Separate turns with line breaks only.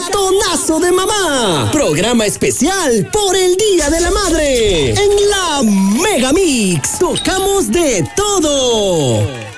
Maratonazo de Mamá. Programa especial por el Día de la Madre. En la Mega Mix tocamos de todo.